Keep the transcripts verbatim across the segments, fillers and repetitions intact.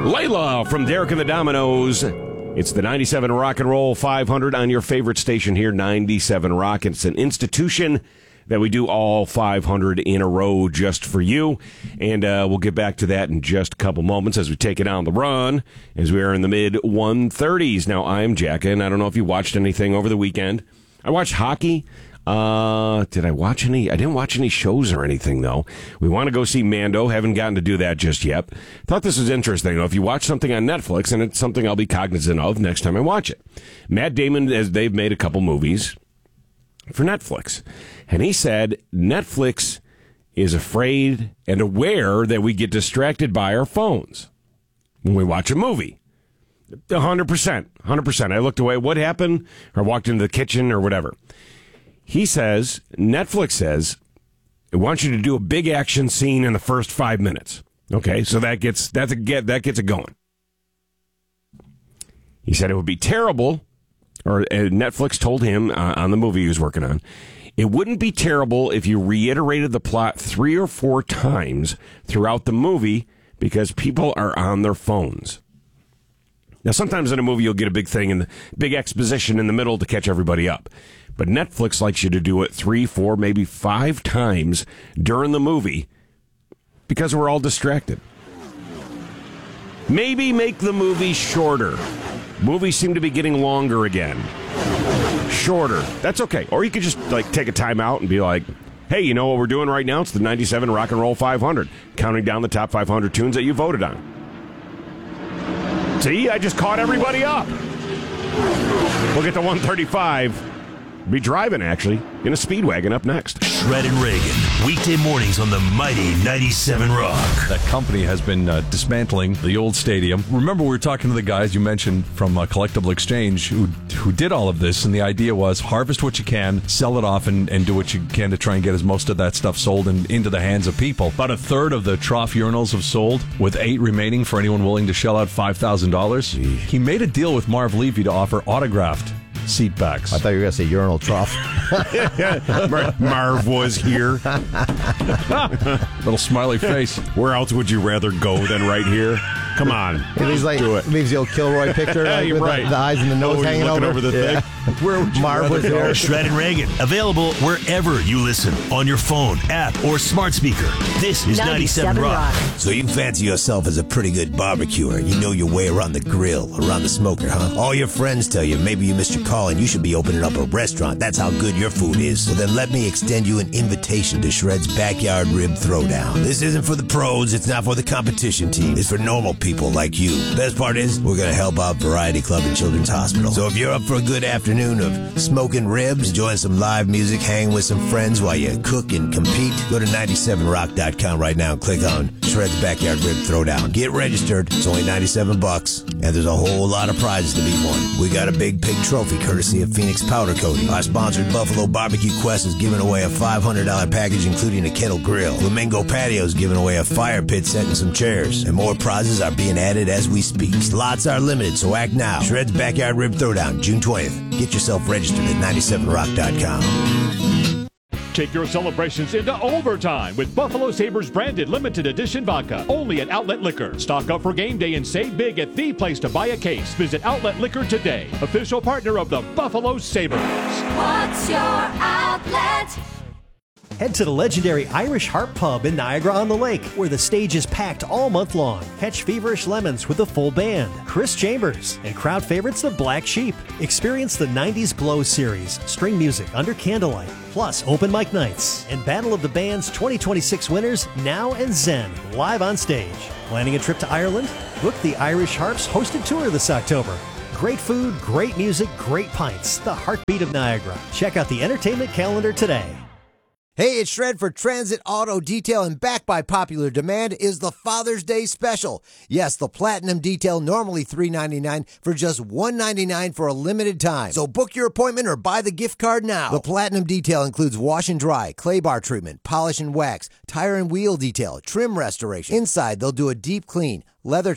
Layla from Derek and the Dominoes. It's the ninety-seven Rock and Roll five hundred on your favorite station here, ninety-seven Rock. It's an institution that we do all five hundred in a row just for you. And uh, we'll get back to that in just a couple moments as we take it on the run, as we are in the mid one thirties. Now, I'm Jack, and I don't know if you watched anything over the weekend. I watched hockey. Uh, did I watch any? I didn't watch any shows or anything, though. We want to go see Mando. Haven't gotten to do that just yet. Thought this was interesting. You know, if you watch something on Netflix, and it's something I'll be cognizant of next time I watch it. Matt Damon, as they've made a couple movies for Netflix. And he said Netflix is afraid and aware that we get distracted by our phones when we watch a movie. one hundred percent. one hundred percent. I looked away. What happened? Or walked into the kitchen or whatever. He says, Netflix says, it wants you to do a big action scene in the first five minutes. Okay, so that gets that's a get that gets it going. He said it would be terrible, or uh, Netflix told him uh, on the movie he was working on, it wouldn't be terrible if you reiterated the plot three or four times throughout the movie because people are on their phones. Now, sometimes in a movie you'll get a big thing and the big exposition in the middle to catch everybody up. But Netflix likes you to do it three, four, maybe five times during the movie because we're all distracted. Maybe make the movie shorter. Movies seem to be getting longer again. Shorter. That's okay. Or you could just like take a time out and be like, hey, you know what we're doing right now? It's the ninety-seven Rock and Roll five hundred, counting down the top five hundred tunes that you voted on. See, I just caught everybody up. We'll get to one thirty-five. Be driving, actually, in a Speedwagon up next. Shred and Reagan, weekday mornings on the mighty ninety-seven Rock. That company has been uh, dismantling the old stadium. Remember, we were talking to the guys you mentioned from uh, Collectible Exchange who who did all of this, and the idea was harvest what you can, sell it off, and, and do what you can to try and get as most of that stuff sold and into the hands of people. About a third of the trough urinals have sold, with eight remaining for anyone willing to shell out five thousand dollars. He made a deal with Marv Levy to offer autographed seat backs. I thought you were going to say urinal trough. Mar- Marv was here. Little smiley face. Where else would you rather go than right here? Come on. He's like, do it. Leaves the old Kilroy picture. Yeah, like, you're with right. The, the eyes and the nose oh, hanging looking over. over the yeah. thing. Where would you Marv was there. Shred and Reagan, available wherever you listen, on your phone, app, or smart speaker. This is ninety-seven Rock. So you fancy yourself as a pretty good barbecuer. You know your way around the grill, around the smoker, huh? All your friends tell you maybe you missed your call and you should be opening up a restaurant. That's how good your food is. So then let me extend you an invitation to Shred's Backyard Rib Throwdown. This isn't for the pros. It's not for the competition team. It's for normal people like you. Best part is we're going to help out Variety Club and Children's Hospital. So if you're up for a good afternoon of smoking ribs, enjoying some live music, hang with some friends while you cook and compete, go to ninety-seven rock dot com right now and click on Shred's Backyard Rib Throwdown. Get registered. It's only ninety-seven bucks, and there's a whole lot of prizes to be won. We got a big pig trophy courtesy of Phoenix Powder Coating. Our sponsored Buffalo Barbecue Quest is giving away a five hundred dollars package including a kettle grill. Flamingo Patio is giving away a fire pit set and some chairs. And more prizes are being added as we speak. Slots are limited, so act now. Shred's Backyard Rib Throwdown, June twentieth. Get yourself registered at ninety-seven rock dot com. Take your celebrations into overtime with Buffalo Sabres branded limited edition vodka. Only at Outlet Liquor. Stock up for game day and save big at the place to buy a case. Visit Outlet Liquor today. Official partner of the Buffalo Sabres. What's your outlet? Head to the legendary Irish Harp Pub in Niagara-on-the-Lake, where the stage is packed all month long. Catch Feverish Lemons with a full band, Chris Chambers, and crowd favorites the Black Sheep. Experience the nineties Glow series, string music under candlelight, plus open mic nights, and Battle of the Bands twenty twenty-six winners Now and Zen live on stage. Planning a trip to Ireland? Book the Irish Harp's hosted tour this October. Great food, great music, great pints. The heartbeat of Niagara. Check out the entertainment calendar today. Hey, it's Shred for Transit Auto Detail, and back by popular demand is the Father's Day Special. Yes, the Platinum Detail, normally three ninety-nine, for just one ninety-nine for a limited time. So book your appointment or buy the gift card now. The Platinum Detail includes wash and dry, clay bar treatment, polish and wax, tire and wheel detail, trim restoration. Inside, they'll do a deep clean, leather treatment,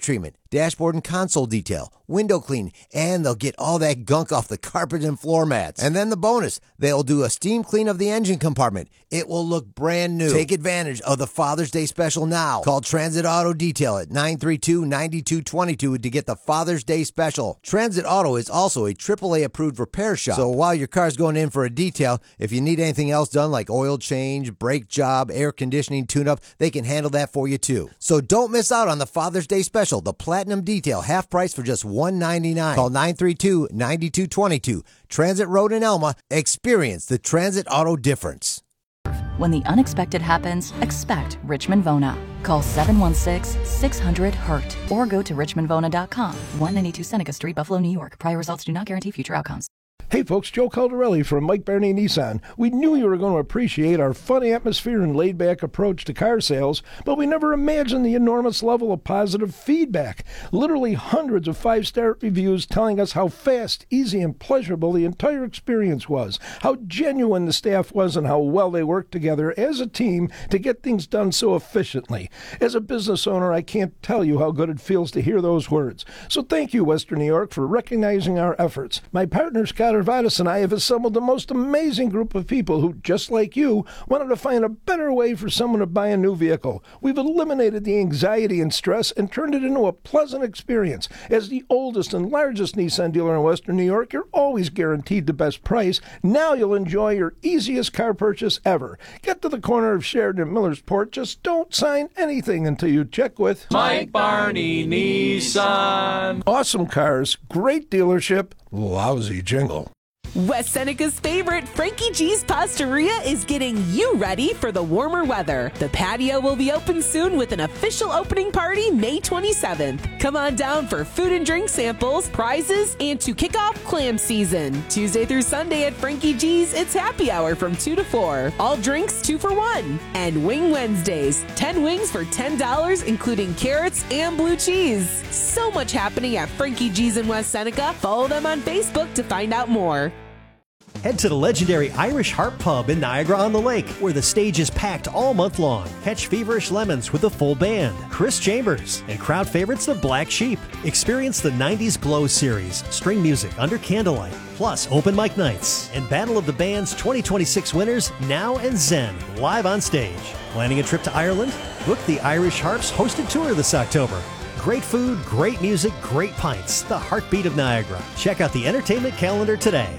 dashboard and console detail, window clean, and they'll get all that gunk off the carpet and floor mats. And then the bonus, they'll do a steam clean of the engine compartment. It will look brand new. Take advantage of the Father's Day special now. Call Transit Auto Detail at nine three two, nine two two two to get the Father's Day special. Transit Auto is also a triple A approved repair shop. So while your car's going in for a detail, if you need anything else done like oil change, brake job, air conditioning, tune-up, they can handle that for you too. So don't miss out on the Father's Day special, the Platinum Detail, half price for just one ninety-nine. Call nine three two, nine two two two. Transit Road in Elma. Experience the Transit Auto difference. When the unexpected happens, expect Richmond Vona. Call seven one six, six hundred, hurt or go to richmond vona dot com. one ninety-two Seneca Street, Buffalo, New York. Prior results do not guarantee future outcomes. Hey folks, Joe Caldarelli from Mike Barney Nissan. We knew you were going to appreciate our funny atmosphere and laid-back approach to car sales, but we never imagined the enormous level of positive feedback. Literally hundreds of five-star reviews telling us how fast, easy, and pleasurable the entire experience was, how genuine the staff was, and how well they worked together as a team to get things done so efficiently. As a business owner, I can't tell you how good it feels to hear those words. So thank you, Western New York, for recognizing our efforts. My partner, Scott Arvadas, and I have assembled the most amazing group of people who, just like you, wanted to find a better way for someone to buy a new vehicle. We've eliminated the anxiety and stress and turned it into a pleasant experience. As the oldest and largest Nissan dealer in Western New York, you're always guaranteed the best price. Now you'll enjoy your easiest car purchase ever. Get to the corner of Sheridan and Millersport. Just don't sign anything until you check with Mike Barney Nissan. Awesome cars, great dealership, lousy jingle. West Seneca's favorite, Frankie G's Pastaria, is getting you ready for the warmer weather. The patio will be open soon with an official opening party May twenty-seventh. Come on down for food and drink samples, prizes, and to kick off clam season. Tuesday through Sunday at Frankie G's, it's happy hour from two to four. All drinks two for one. And Wing Wednesdays, ten wings for ten dollars, including carrots and blue cheese. So much happening at Frankie G's in West Seneca. Follow them on Facebook to find out more. Head to the legendary Irish Harp Pub in Niagara-on-the-Lake, where the stage is packed all month long. Catch Feverish Lemons with a full band, Chris Chambers, and crowd favorites the Black Sheep. Experience the nineties Glow series, string music under candlelight, plus open mic nights, and Battle of the Bands twenty twenty-six winners, Now and Zen, live on stage. Planning a trip to Ireland? Book the Irish Harps hosted tour this October. Great food, great music, great pints. The heartbeat of Niagara. Check out the entertainment calendar today.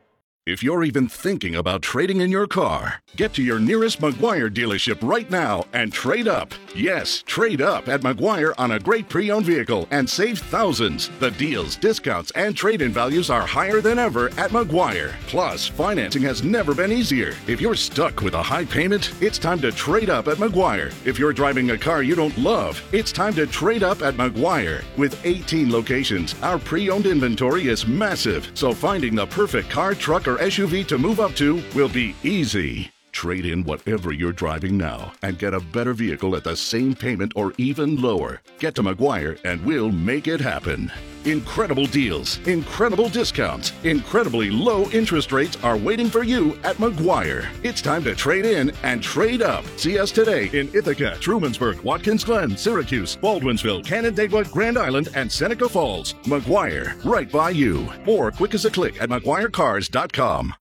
If you're even thinking about trading in your car, get to your nearest Maguire dealership right now and trade up. Yes, trade up at Maguire on a great pre-owned vehicle and save thousands. The deals, discounts, and trade-in values are higher than ever at Maguire. Plus, financing has never been easier. If you're stuck with a high payment, it's time to trade up at Maguire. If you're driving a car you don't love, it's time to trade up at Maguire. With eighteen locations, our pre-owned inventory is massive, so finding the perfect car, truck, or S U V to move up to will be easy. Trade in whatever you're driving now and get a better vehicle at the same payment or even lower. Get to Maguire and we'll make it happen. Incredible deals, incredible discounts, incredibly low interest rates are waiting for you at Maguire. It's time to trade in and trade up. See us today in Ithaca, Trumansburg, Watkins Glen, Syracuse, Baldwinsville, Canandaigua, Grand Island, and Seneca Falls. Maguire, right by you. Or quick as a click at maguire cars dot com.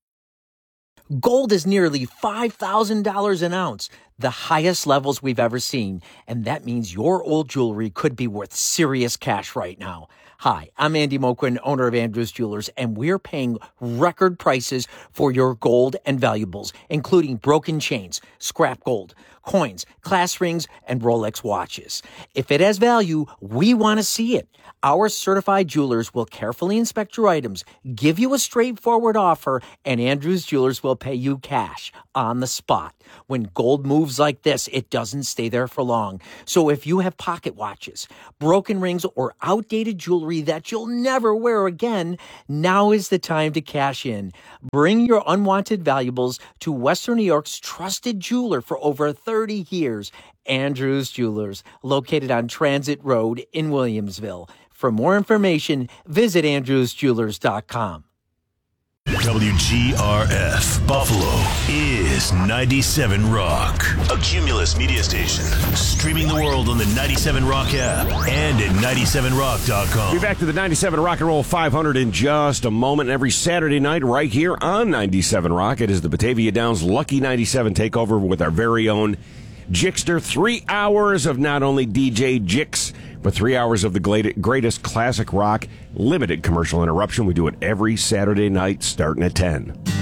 Gold is nearly five thousand dollars an ounce, the highest levels we've ever seen. And that means your old jewelry could be worth serious cash right now. Hi, I'm Andy Moquin, owner of Andrews Jewelers, and we're paying record prices for your gold and valuables, including broken chains, scrap gold, coins, class rings, and Rolex watches. If it has value, we want to see it. Our certified jewelers will carefully inspect your items, give you a straightforward offer, and Andrews Jewelers will pay you cash on the spot. When gold moves like this, it doesn't stay there for long. So if you have pocket watches, broken rings, or outdated jewelry that you'll never wear again, now is the time to cash in. Bring your unwanted valuables to Western New York's trusted jeweler for over thirty years, Andrews Jewelers, located on Transit Road in Williamsville. For more information, visit andrews jewelers dot com. W G R F Buffalo is ninety-seven Rock, a Cumulus media station. Streaming the world on the ninety-seven Rock app and at ninety-seven rock dot com. Be back to the ninety-seven Rock and Roll five hundred in just a moment. Every Saturday night right here on ninety-seven Rock. It is the Batavia Downs Lucky ninety-seven takeover with our very own Jixter. Three hours of not only D J Jix, but three hours of the greatest classic rock, limited commercial interruption. We do it every Saturday night starting at ten.